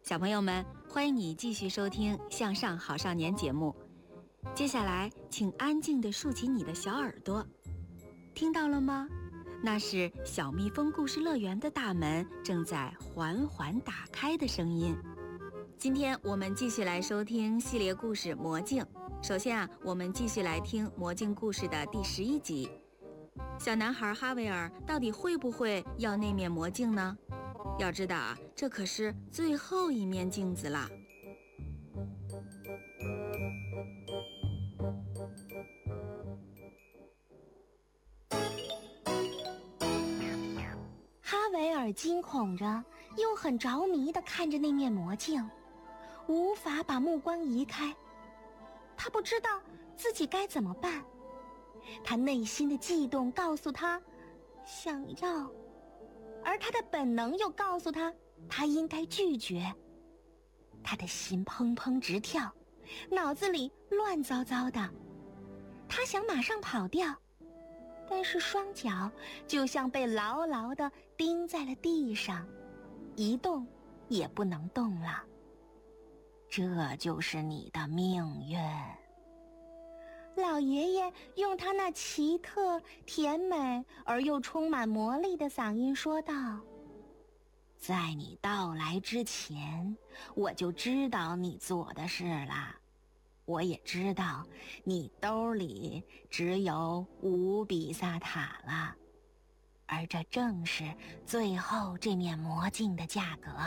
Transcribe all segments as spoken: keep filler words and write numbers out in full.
小朋友们，欢迎你继续收听《向上好少年》节目。接下来，请安静地竖起你的小耳朵，听到了吗？那是小蜜蜂故事乐园的大门正在缓缓打开的声音。今天我们继续来收听系列故事《魔镜》。首先啊，我们继续来听《魔镜》故事的第十一集。小男孩哈维尔到底会不会要那面魔镜呢？要知道啊，这可是最后一面镜子啦。 哈维尔惊恐着，又很着迷地看着那面魔镜，无法把目光移开。他不知道自己该怎么办，他内心的悸动告诉他想要，而他的本能又告诉他他应该拒绝。他的心砰砰直跳，脑子里乱糟糟的。他想马上跑掉，但是双脚就像被牢牢地钉在了地上，一动也不能动了。这就是你的命运。老爷爷用他那奇特、甜美而又充满魔力的嗓音说道：在你到来之前，我就知道你做的事了。我也知道你兜里只有五比萨塔了，而这正是最后这面魔镜的价格。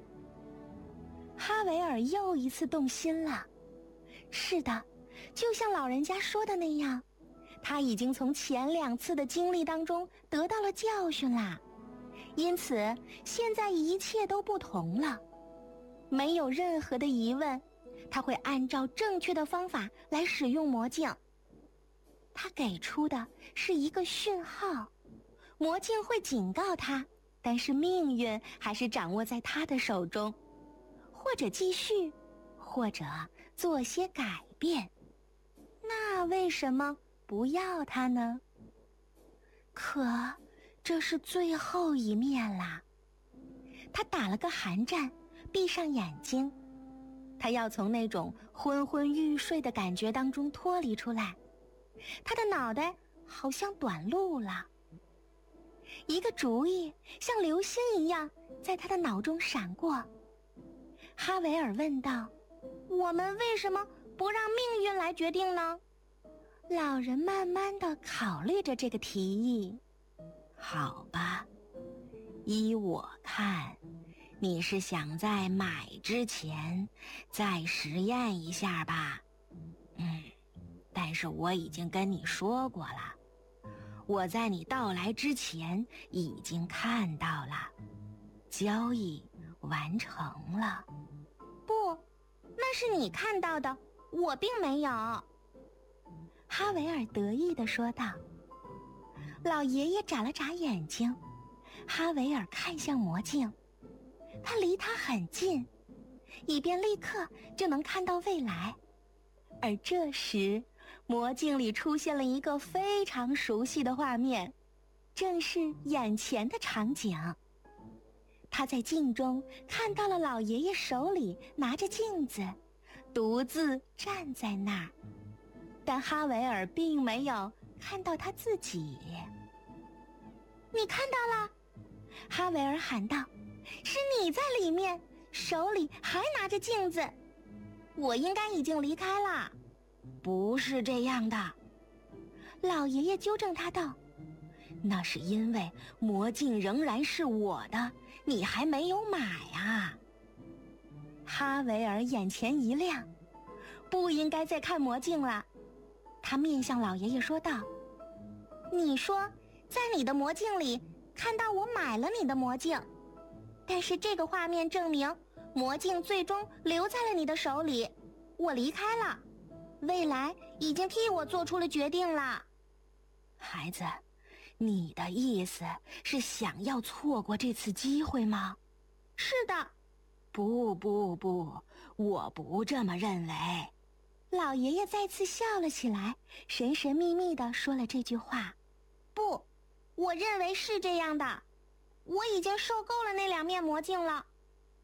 哈维尔又一次动心了。是的，就像老人家说的那样，他已经从前两次的经历当中得到了教训啦，因此现在一切都不同了。没有任何的疑问，他会按照正确的方法来使用魔镜。他给出的是一个讯号，魔镜会警告他，但是命运还是掌握在他的手中，或者继续，或者做些改变。那为什么不要它呢？可这是最后一面啦。他打了个寒战，闭上眼睛。他要从那种昏昏欲睡的感觉当中脱离出来。他的脑袋好像短路了。一个主意像流星一样在他的脑中闪过。哈维尔问道：我们为什么不让命运来决定呢？老人慢慢地考虑着这个提议。好吧，依我看，你是想在买之前再实验一下吧？嗯，但是我已经跟你说过了，我在你到来之前已经看到了，交易完成了。不，那是你看到的，我并没有。哈维尔得意地说道。老爷爷眨了眨眼睛，哈维尔看向魔镜，他离他很近，以便立刻就能看到未来。而这时，魔镜里出现了一个非常熟悉的画面，正是眼前的场景。他在镜中看到了老爷爷手里拿着镜子，独自站在那儿，但哈维尔并没有看到他自己。你看到了？哈维尔喊道，是你在里面，手里还拿着镜子。我应该已经离开了。不是这样的，老爷爷纠正他道，那是因为魔镜仍然是我的，你还没有买啊。哈维尔眼前一亮，不应该再看魔镜了。他面向老爷爷说道，你说在你的魔镜里看到我买了你的魔镜，但是这个画面证明魔镜最终留在了你的手里，我离开了，未来已经替我做出了决定了。孩子，你的意思是想要错过这次机会吗？是的。不不不，我不这么认为。老爷爷再次笑了起来，神神秘秘地说了这句话。不，我认为是这样的，我已经受够了那两面魔镜了。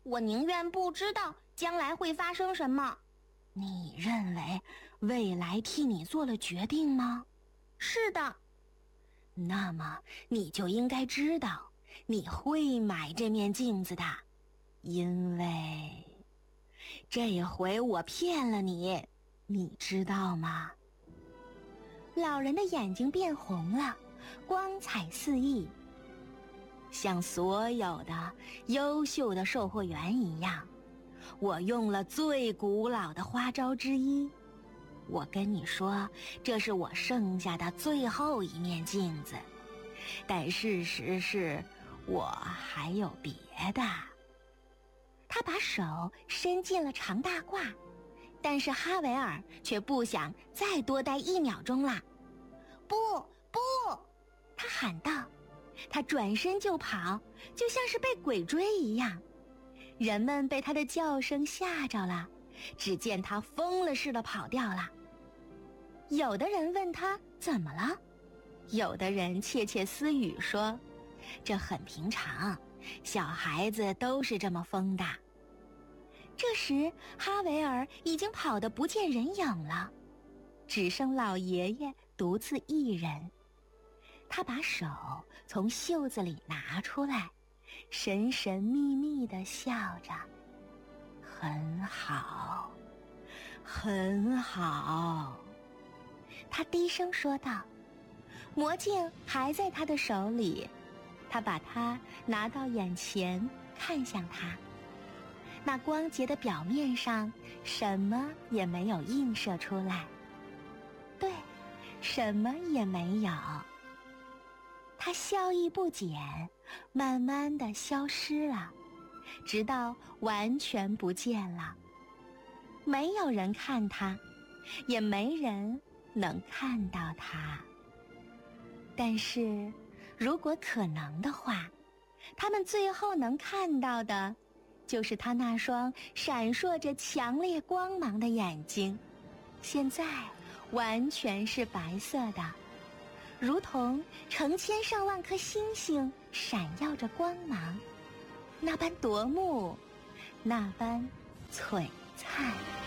我宁愿不知道将来会发生什么。你认为未来替你做了决定吗？是的。那么你就应该知道，你会买这面镜子的，因为这回我骗了你，你知道吗？老人的眼睛变红了，光彩四溢。像所有的优秀的售货员一样，我用了最古老的花招之一。我跟你说，这是我剩下的最后一面镜子，但事实是，我还有别的。他把手伸进了长大褂，但是哈维尔却不想再多待一秒钟啦。不不，他喊道。他转身就跑，就像是被鬼追一样。人们被他的叫声吓着了，只见他疯了似的跑掉了。有的人问他怎么了，有的人窃窃私语说，这很平常，小孩子都是这么疯的。这时哈维尔已经跑得不见人影了，只剩老爷爷独自一人。他把手从袖子里拿出来，神神秘秘地笑着。很好，很好，他低声说道。魔镜还在他的手里，他把它拿到眼前，看向他。那光洁的表面上什么也没有映射出来，对，什么也没有。它笑意不减，慢慢地消失了，直到完全不见了。没有人看它，也没人能看到它。但是，如果可能的话，他们最后能看到的，就是他那双闪烁着强烈光芒的眼睛，现在完全是白色的。如同成千上万颗星星闪耀着光芒，那般夺目，那般璀璨。